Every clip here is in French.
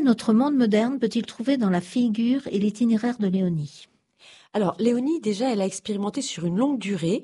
Notre monde moderne peut-il trouver dans la figure et l'itinéraire de Léonie? Alors, Léonie, déjà, elle a expérimenté sur une longue durée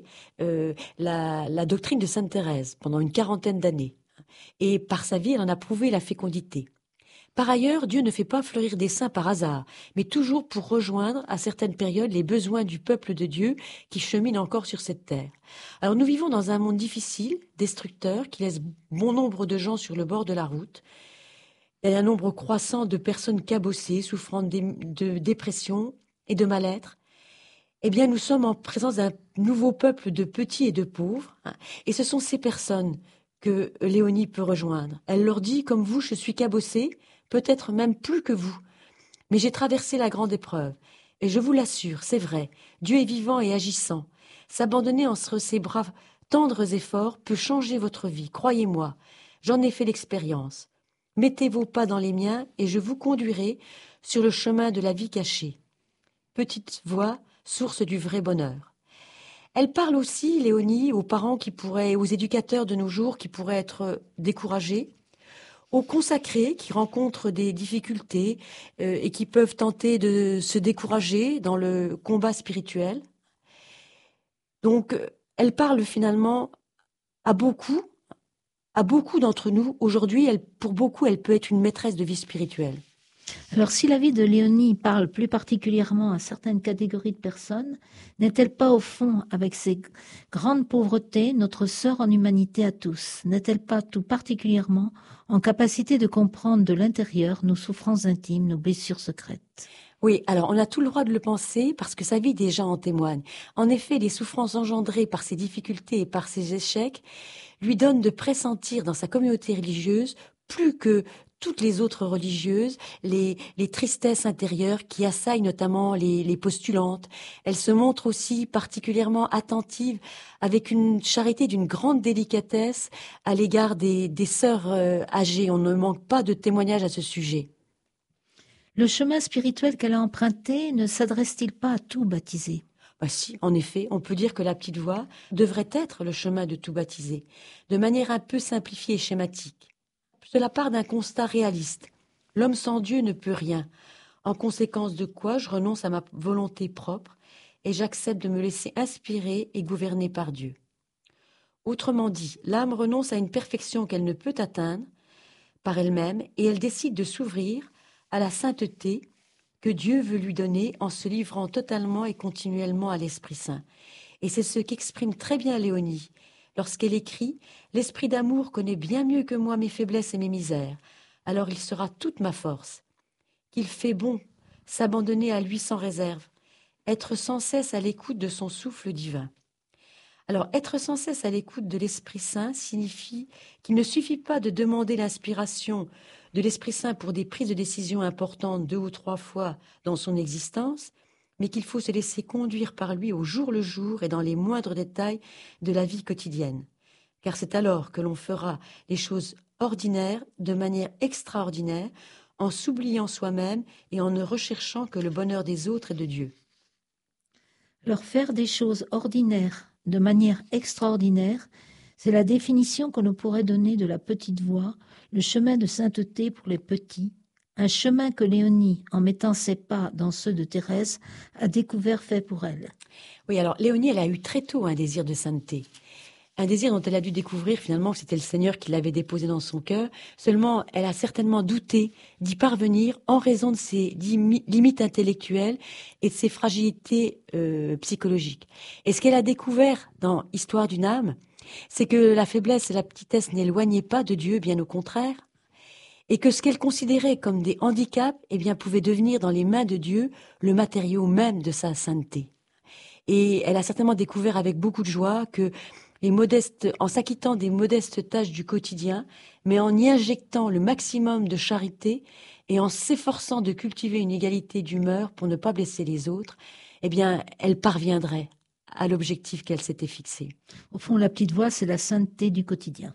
la doctrine de Sainte Thérèse pendant une quarantaine d'années. Et par sa vie, elle en a prouvé la fécondité. Par ailleurs, Dieu ne fait pas fleurir des saints par hasard, mais toujours pour rejoindre à certaines périodes les besoins du peuple de Dieu qui chemine encore sur cette terre. Alors nous vivons dans un monde difficile, destructeur, qui laisse bon nombre de gens sur le bord de la route. Il y a un nombre croissant de personnes cabossées, souffrant de dépression et de mal-être. Eh bien, nous sommes en présence d'un nouveau peuple de petits et de pauvres, hein, et ce sont ces personnes que Léonie peut rejoindre. Elle leur dit, comme vous, je suis cabossée, peut-être même plus que vous, mais j'ai traversé la grande épreuve, et je vous l'assure, c'est vrai, Dieu est vivant et agissant. S'abandonner entre ses bras tendres et forts peut changer votre vie, croyez-moi, j'en ai fait l'expérience. Mettez vos pas dans les miens, et je vous conduirai sur le chemin de la vie cachée. Petite voix, source du vrai bonheur. Elle parle aussi, Léonie, aux parents aux éducateurs de nos jours qui pourraient être découragés, aux consacrés qui rencontrent des difficultés et qui peuvent tenter de se décourager dans le combat spirituel. Donc, elle parle finalement à beaucoup d'entre nous. Aujourd'hui, pour beaucoup, elle peut être une maîtresse de vie spirituelle. Alors, si la vie de Léonie parle plus particulièrement à certaines catégories de personnes, n'est-elle pas au fond, avec ses grandes pauvretés, notre sœur en humanité à tous? N'est-elle pas tout particulièrement en capacité de comprendre de l'intérieur nos souffrances intimes, nos blessures secrètes? Oui, alors on a tout le droit de le penser parce que sa vie déjà en témoigne. En effet, les souffrances engendrées par ses difficultés et par ses échecs lui donnent de pressentir dans sa communauté religieuse plus que toutes les autres religieuses, les tristesses intérieures qui assaillent notamment les postulantes. Elle se montre aussi particulièrement attentive, avec une charité d'une grande délicatesse à l'égard des sœurs âgées. On ne manque pas de témoignages à ce sujet. Le chemin spirituel qu'elle a emprunté ne s'adresse-t-il pas à tout baptisé? Bah si, en effet, on peut dire que la petite voix devrait être le chemin de tout baptisé, de manière un peu simplifiée et schématique. Cela part d'un constat réaliste. L'homme sans Dieu ne peut rien, en conséquence de quoi je renonce à ma volonté propre et j'accepte de me laisser inspirer et gouverner par Dieu. Autrement dit, l'âme renonce à une perfection qu'elle ne peut atteindre par elle-même et elle décide de s'ouvrir à la sainteté que Dieu veut lui donner en se livrant totalement et continuellement à l'Esprit Saint. Et c'est ce qu'exprime très bien Léonie lorsqu'elle écrit « L'esprit d'amour connaît bien mieux que moi mes faiblesses et mes misères, alors il sera toute ma force. Qu'il fait bon s'abandonner à lui sans réserve, être sans cesse à l'écoute de son souffle divin. » Alors, être sans cesse à l'écoute de l'Esprit Saint signifie qu'il ne suffit pas de demander l'inspiration de l'Esprit Saint pour des prises de décision importantes 2 ou 3 fois dans son existence, mais qu'il faut se laisser conduire par lui au jour le jour et dans les moindres détails de la vie quotidienne. Car c'est alors que l'on fera les choses ordinaires de manière extraordinaire, en s'oubliant soi-même et en ne recherchant que le bonheur des autres et de Dieu. Leur faire des choses ordinaires de manière extraordinaire, c'est la définition que l'on pourrait donner de la petite voie, le chemin de sainteté pour les petits, un chemin que Léonie, en mettant ses pas dans ceux de Thérèse, a découvert fait pour elle. Oui, alors Léonie, elle a eu très tôt un désir de sainteté. Un désir dont elle a dû découvrir finalement que c'était le Seigneur qui l'avait déposé dans son cœur. Seulement, elle a certainement douté d'y parvenir en raison de ses limites intellectuelles et de ses fragilités psychologiques. Et ce qu'elle a découvert dans Histoire d'une âme, c'est que la faiblesse et la petitesse n'éloignaient pas de Dieu, bien au contraire, et que ce qu'elle considérait comme des handicaps, eh bien, pouvait devenir dans les mains de Dieu le matériau même de sa sainteté. Et elle a certainement découvert avec beaucoup de joie que en s'acquittant des modestes tâches du quotidien, mais en y injectant le maximum de charité et en s'efforçant de cultiver une égalité d'humeur pour ne pas blesser les autres, eh bien, elle parviendrait à l'objectif qu'elle s'était fixé. Au fond, la petite voix, c'est la sainteté du quotidien.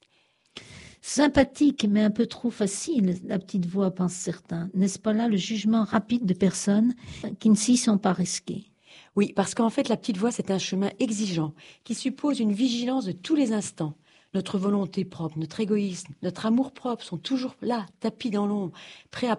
Sympathique, mais un peu trop facile, la petite voix, pensent certains. N'est-ce pas là le jugement rapide de personnes qui ne s'y sont pas risquées? Oui, parce qu'en fait, la petite voie, c'est un chemin exigeant qui suppose une vigilance de tous les instants. Notre volonté propre, notre égoïsme, notre amour propre sont toujours là, tapis dans l'ombre, prêts à